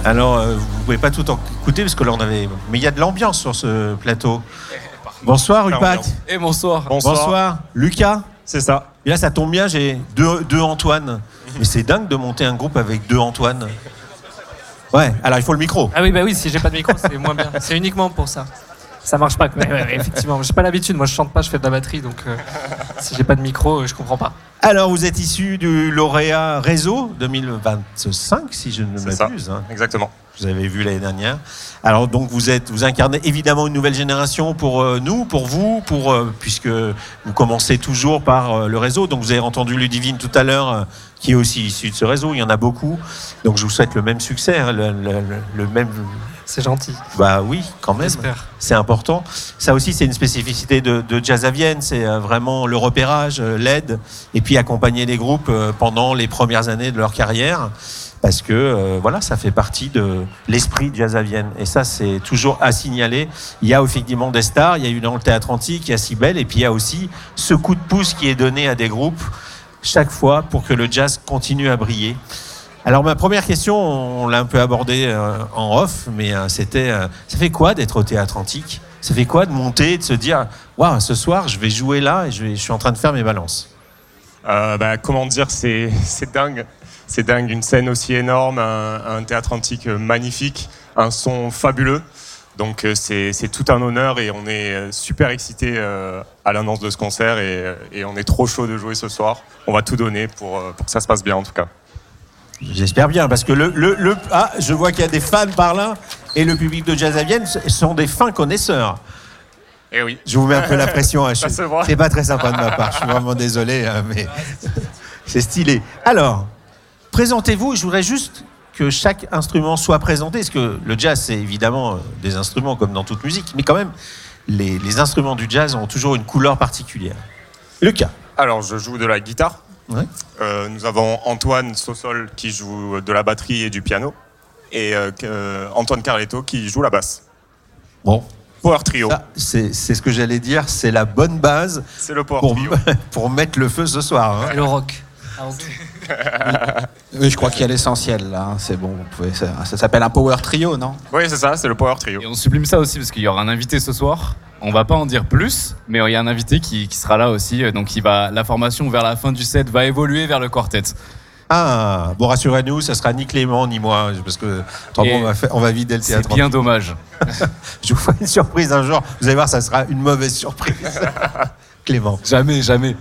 Alors, vous pouvez pas tout écouter parce que là, mais il y a de l'ambiance sur ce plateau. Bonsoir, Upac. Et bonsoir. Bonsoir. Lucas. C'est ça. Et là, ça tombe bien, j'ai deux Antoine. Mais c'est dingue de monter un groupe avec deux Antoine. Ouais, alors il faut le micro. Ah oui, bah oui, si j'ai pas de micro, c'est moins bien. C'est uniquement pour ça. Ça marche pas. Ouais, effectivement, j'ai pas l'habitude. Moi, je chante pas, je fais de la batterie, donc si j'ai pas de micro, je comprends pas. Alors, vous êtes issu du lauréat Réseau 2025, si je ne m'abuse. Hein. Exactement. Vous avez vu l'année dernière. Alors donc vous incarnez évidemment une nouvelle génération pour nous, pour vous, puisque vous commencez toujours par le réseau. Donc vous avez entendu Ludivine tout à l'heure, qui est aussi issu de ce réseau. Il y en a beaucoup. Donc je vous souhaite le même succès, hein, le même. C'est gentil. Bah oui, quand même. J'espère. C'est important. Ça aussi, c'est une spécificité de Jazz à Vienne. C'est vraiment le repérage, l'aide, et puis accompagner les groupes pendant les premières années de leur carrière. Parce que voilà, ça fait partie de l'esprit de Jazz à Vienne. Et ça, c'est toujours à signaler. Il y a effectivement des stars, il y a eu dans le Théâtre Antique, il y a Cybèle, et puis il y a aussi ce coup de pouce qui est donné à des groupes chaque fois pour que le jazz continue à briller. Alors ma première question, on l'a un peu abordée en off, mais c'était, ça fait quoi d'être au Théâtre Antique ? Ça fait quoi de monter et de se dire, waouh, ce soir, je vais jouer là et je suis en train de faire mes balances ? Comment dire, c'est dingue. C'est dingue, une scène aussi énorme, un théâtre antique magnifique, un son fabuleux. Donc c'est tout un honneur et on est super excités à l'annonce de ce concert et on est trop chaud de jouer ce soir. On va tout donner pour que ça se passe bien en tout cas. J'espère bien, parce que je vois qu'il y a des fans par là et le public de Jazz à Vienne sont des fins connaisseurs. Eh oui. Je vous mets un peu la pression. Hein. C'est pas très sympa de ma part. Je suis vraiment désolé, mais c'est stylé. Alors, présentez-vous. Je voudrais juste que chaque instrument soit présenté, parce que le jazz, c'est évidemment des instruments comme dans toute musique, mais quand même, les instruments du jazz ont toujours une couleur particulière. Lucas. Alors, je joue de la guitare. Ouais. Nous avons Antoine Sossol qui joue de la batterie et du piano, et Antoine Carletto qui joue la basse. Bon. Power trio. Ça, c'est ce que j'allais dire, c'est la bonne base. C'est le power trio. Pour mettre le feu ce soir. Hein. Et le rock. Oui, je crois qu'il y a l'essentiel là. C'est bon, vous pouvez. Ça s'appelle un power trio, non ? Oui, c'est ça, c'est le power trio. Et on sublime ça aussi parce qu'il y aura un invité ce soir. On va pas en dire plus, mais il y a un invité qui sera là aussi. Donc la formation vers la fin du set va évoluer vers le quartet. Ah, bon, rassurez-nous, ça sera ni Clément ni moi, parce que on va vider le théâtre. C'est bien dommage. Je vous ferai une surprise un jour. Vous allez voir, ça sera une mauvaise surprise. Clément. Jamais.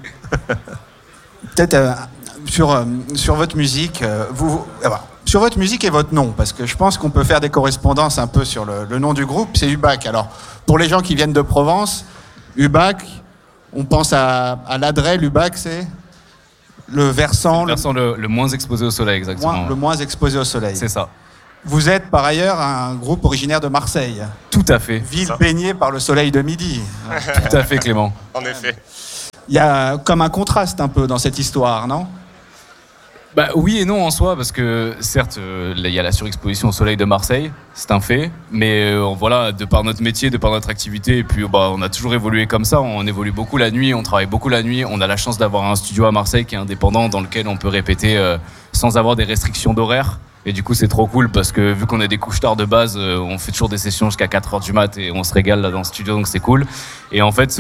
Peut-être sur votre musique, sur votre musique et votre nom, parce que je pense qu'on peut faire des correspondances un peu sur le nom du groupe, c'est Ubac. Alors, pour les gens qui viennent de Provence, Ubac, on pense à l'Adret, l'Ubac, c'est le versant... Le versant le moins exposé au soleil, exactement. Le moins exposé au soleil. C'est ça. Vous êtes par ailleurs un groupe originaire de Marseille. Tout à fait. Ville baignée par le soleil de midi. Tout à fait, Clément. En effet. Il y a comme un contraste un peu dans cette histoire, non ? Bah oui et non en soi, parce que certes, il y a la surexposition au soleil de Marseille, c'est un fait, mais voilà, de par notre métier, de par notre activité, et puis on a toujours évolué comme ça, on évolue beaucoup la nuit, on travaille beaucoup la nuit, on a la chance d'avoir un studio à Marseille qui est indépendant, dans lequel on peut répéter sans avoir des restrictions d'horaire. Et du coup, c'est trop cool parce que vu qu'on est des couche-tard de base, on fait toujours des sessions jusqu'à 4h du mat et on se régale là dans le studio, donc c'est cool. Et en fait,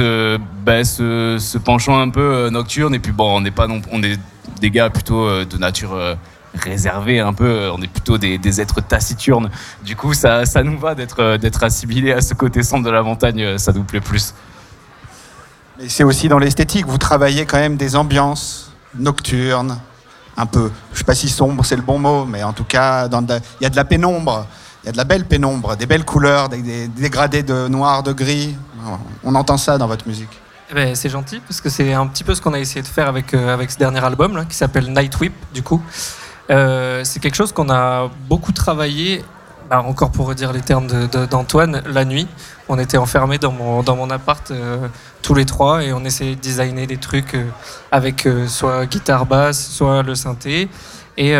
ce penchant un peu nocturne, et puis on est des gars plutôt de nature réservée un peu, on est plutôt des êtres taciturnes. Du coup, ça nous va d'être assimilés à ce côté sombre de la montagne, ça nous plaît plus. Mais c'est aussi dans l'esthétique, vous travaillez quand même des ambiances nocturnes, un peu, je ne sais pas si sombre c'est le bon mot, mais en tout cas, il y a de la pénombre, il y a de la belle pénombre, des belles couleurs, des dégradés de noir, de gris. On entend ça dans votre musique. C'est gentil, parce que c'est un petit peu ce qu'on a essayé de faire avec ce dernier album, là, qui s'appelle Night Whip, du coup. C'est quelque chose qu'on a beaucoup travaillé, encore pour redire les termes d'Antoine, la nuit. On était enfermés dans mon appart tous les trois et on essayait de designer des trucs avec soit guitare basse, soit le synthé. Et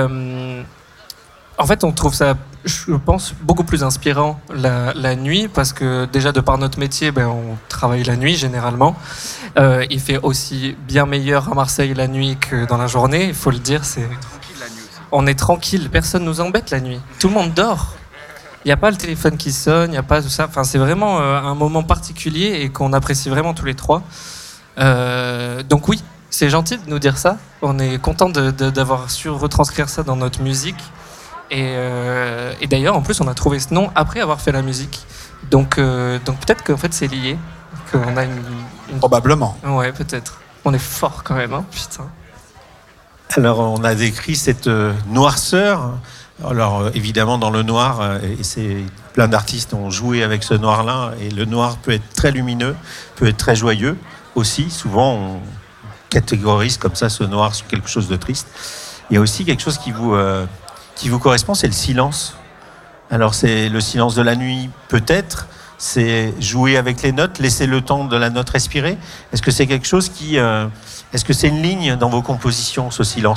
en fait, on trouve ça, je pense, beaucoup plus inspirant la nuit parce que déjà, de par notre métier, on travaille la nuit généralement. Il fait aussi bien meilleur à Marseille la nuit que dans la journée, il faut le dire. On est tranquille, personne nous embête la nuit. Tout le monde dort. Il n'y a pas le téléphone qui sonne, il n'y a pas tout ça. Enfin, c'est vraiment un moment particulier et qu'on apprécie vraiment tous les trois. Donc oui, c'est gentil de nous dire ça. On est content d'avoir su retranscrire ça dans notre musique. Et d'ailleurs, en plus, on a trouvé ce nom après avoir fait la musique. Donc peut-être qu'en fait, c'est lié. Qu'on a une... Probablement. Ouais, peut-être. On est fort quand même, hein, putain. Alors, on a décrit cette noirceur. Alors, évidemment, dans le noir, et c'est plein d'artistes ont joué avec ce noir-là, et le noir peut être très lumineux, peut être très joyeux aussi. Souvent, on catégorise comme ça ce noir sur quelque chose de triste. Il y a aussi quelque chose qui vous correspond, c'est le silence. Alors, c'est le silence de la nuit, peut-être. C'est jouer avec les notes, laisser le temps de la note respirer. Est-ce que c'est quelque chose qui... est-ce que c'est une ligne dans vos compositions, ce silence-là ?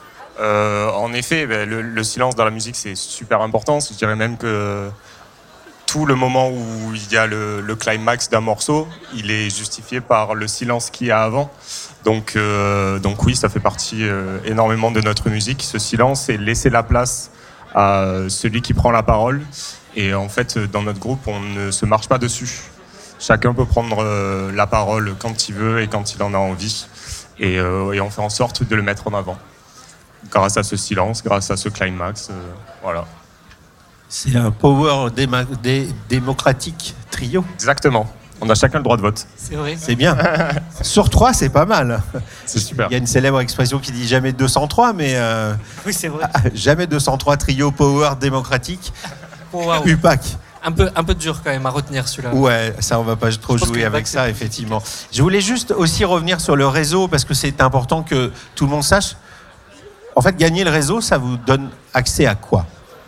En effet, le silence dans la musique, c'est super important. Je dirais même que tout le moment où il y a le climax d'un morceau, il est justifié par le silence qu'il y a avant. Donc oui, ça fait partie énormément de notre musique, ce silence, et laisser la place à celui qui prend la parole. Et en fait, dans notre groupe, on ne se marche pas dessus. Chacun peut prendre la parole quand il veut et quand il en a envie. Et on fait en sorte de le mettre en avant. Grâce à ce silence, grâce à ce climax, voilà. C'est un power démocratique trio. Exactement. On a chacun le droit de vote. C'est vrai. C'est bien. Sur 3, c'est pas mal. C'est super. Il y a une célèbre expression qui dit jamais 203, mais Oui, c'est vrai. jamais 203 trio power démocratique. Oh, wow. UPAC. Un peu dur quand même à retenir celui-là. Ouais, ça on va pas trop Je pense jouer que avec l'UPAC, ça, c'est effectivement. Je voulais juste aussi revenir sur le réseau parce que c'est important que tout le monde sache. En fait, gagner le réseau, ça vous donne accès à quoi ?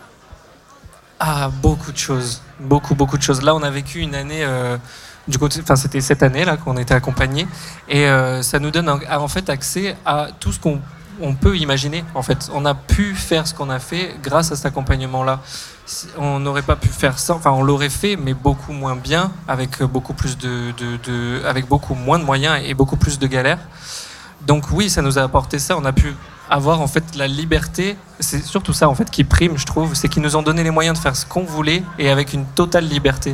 Ah, beaucoup de choses. Beaucoup de choses. Là, on a vécu une année... du côté, enfin, c'était cette année là qu'on était accompagnés et ça nous donne en fait accès à tout ce qu'on peut imaginer. En fait, on a pu faire ce qu'on a fait grâce à cet accompagnement-là. On n'aurait pas pu faire ça. Enfin, on l'aurait fait, mais beaucoup moins bien, avec beaucoup plus avec beaucoup moins de moyens et beaucoup plus de galères. Donc oui, ça nous a apporté ça. On a pu avoir en fait la liberté. C'est surtout ça en fait qui prime, je trouve. C'est qu'ils nous ont donné les moyens de faire ce qu'on voulait et avec une totale liberté.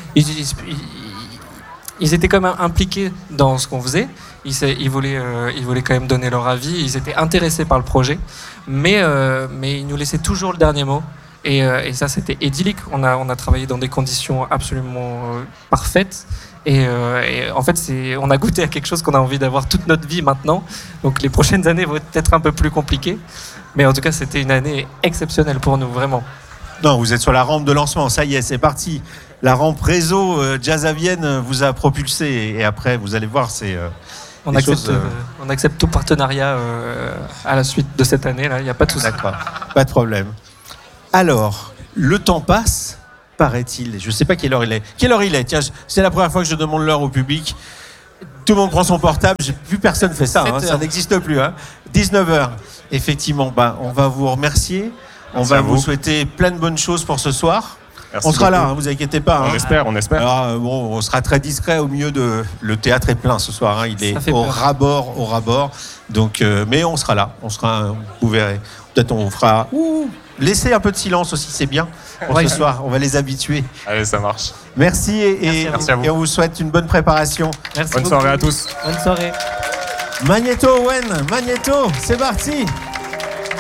Ils étaient quand même impliqués dans ce qu'on faisait. Ils voulaient quand même donner leur avis. Ils étaient intéressés par le projet, mais ils nous laissaient toujours le dernier mot. Et ça, c'était idyllique. On a travaillé dans des conditions absolument parfaites. Et en fait, on a goûté à quelque chose qu'on a envie d'avoir toute notre vie maintenant. Donc les prochaines années vont être un peu plus compliquées. Mais en tout cas, c'était une année exceptionnelle pour nous, vraiment. Non, vous êtes sur la rampe de lancement. Ça y est, c'est parti. La rampe réseau Jazz à Vienne vous a propulsé. Et après, vous allez voir, c'est... On accepte tout partenariat à la suite de cette année. Il n'y a pas de souci. D'accord, pas de problème. Alors, le temps passe, paraît-il. Je ne sais pas quelle heure il est. Quelle heure il est ? Tiens, c'est la première fois que je demande l'heure au public. Tout le monde prend son portable. Plus personne ne fait ça. Ça n'existe plus. 19h. Effectivement, on va vous remercier. On va vous souhaiter plein de bonnes choses pour ce soir. Merci on sera beaucoup. là, vous inquiétez pas. On espère. Alors, on sera très discret au milieu de... Le théâtre est plein ce soir. Il est au ras-bord. Donc, mais on sera là. Vous verrez. Peut-être on vous fera... Laissez un peu de silence aussi, c'est bien. Pour ce soir, on va les habituer. Allez, ça marche. Merci Merci à vous. et on vous souhaite une bonne préparation. Merci Bonne beaucoup. soirée à tous. Bonne soirée. Magnéto, Owen, Magnéto, c'est parti.